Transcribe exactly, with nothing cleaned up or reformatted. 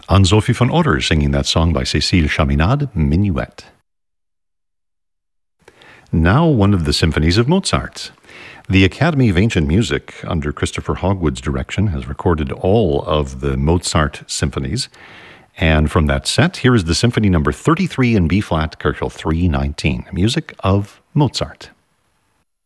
Anne-Sophie von Otter singing that song by Cécile Chaminade, Minuet. Now one of the symphonies of Mozart. The Academy of Ancient Music, under Christopher Hogwood's direction, has recorded all of the Mozart symphonies. And from that set, here is the Symphony number thirty-three in B-flat, Köchel three nineteen, music of Mozart.